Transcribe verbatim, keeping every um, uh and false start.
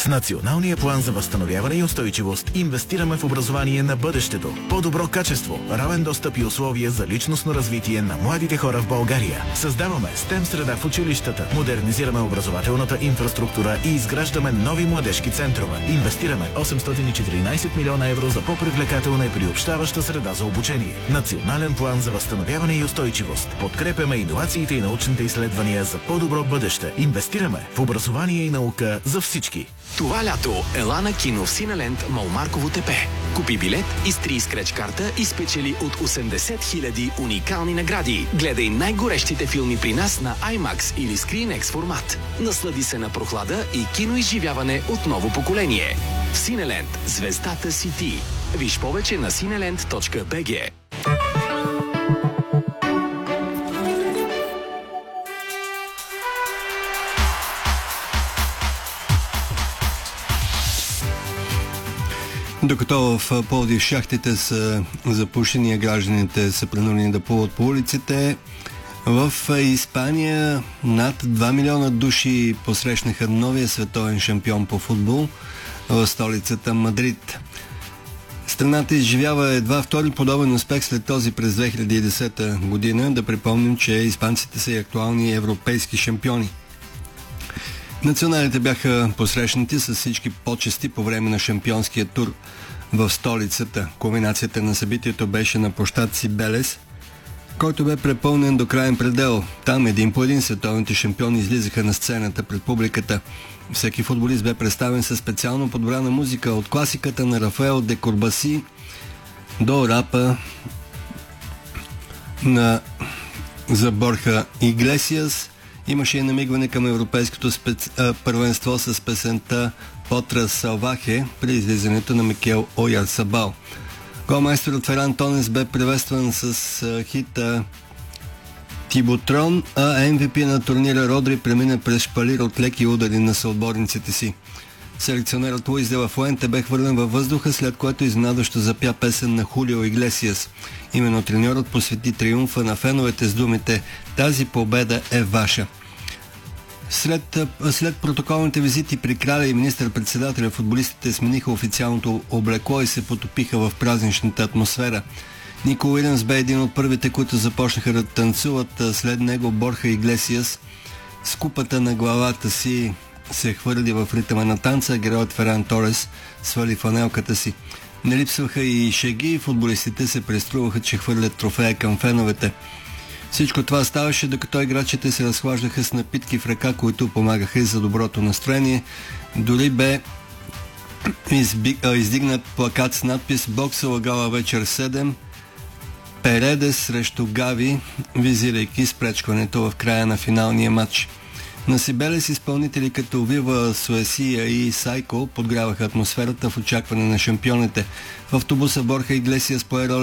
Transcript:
Националния план за възстановяване и устойчивост инвестираме в образование на бъдещето, по-добро качество, равен достъп и условия за личностно развитие на младите хора в България. Създаваме STEM среда в училищата, модернизираме образователната инфраструктура и изграждаме нови младежки центрове. Инвестираме осемстотин и четиринадесет милиона евро за по-привлекателна и приобщаваща среда за обучение. Национален план за възстановяване и устойчивост. Подкрепяме иновациите и научните изследвания за по-добро бъдеще. Инвестираме в образование и наука за всички. Това лято ела на кино в Синеленд Малмарково тепе. Купи билет, изтри скреч карта и спечели от осемдесет хиляди уникални награди. Гледай най-горещите филми при нас на IMAX или ScreenX формат. Наслади се на прохлада и киноизживяване от ново поколение. В Синеленд звездата си ти. Виж повече на синеленд точка би джи. Докато в Пловдив шахтите са запушени, а гражданите са принудени да плуват по улиците, в Испания над два милиона души посрещнаха новия световен шампион по футбол в столицата Мадрид. Страната изживява едва втори подобен успех след този през две хиляди и десета година. Да припомним, че испанците са и актуални европейски шампиони. Националите бяха посрещнати с всички почести по време на шампионския тур в столицата. Кулминацията на събитието беше на площад Сибелес, който бе препълнен до краен предел. Там един по един световните шампиони излизаха на сцената пред публиката. Всеки футболист бе представен със специално подбрана музика от класиката на Рафаел де Курбаси до рапа на за Борха Иглесиас. Имаше и намигване към европейското спец... първенство с песента Потра Салвахе при излизането на Микел Ойарсабал. Голмайсторът Феран Тонес бе приветстван с а, хита Тиботрон, а Ем Ви Пи на турнира Родри премина през шпалир от леки удари на съотборниците си. Селекционерът Луис де ла Фуенте бе хвърлен във въздуха, след което изненадващо запя песен на Хулио Иглесиас. Именно треньорът посвети триумфа на феновете с думите «Тази победа е ваша». След, след протоколните визити при краля и министър-председателя, футболистите смениха официалното облекло и се потопиха в празничната атмосфера. Нико Уилямс бе един от първите, които започнаха да танцуват. След него Борха Иглесиас с купата на главата си се хвърли в ритъма на танца, героят Феран Торес свали фанелката си. Не липсваха и шеги и футболистите се преструваха, че хвърлят трофея към феновете. Всичко това ставаше, докато играчите се разхлаждаха с напитки в ръка, които помагаха и за доброто настроение. Дори бе издигнат плакат с надпис «Боксова гала вечер седем», Передес срещу Гави, визирайки спречкването в края на финалния матч. На Сибелес изпълнители като Вива Суесия и Сайко подгряваха атмосферата в очакване на шампионите. В автобуса Борха Иглесиас пое роля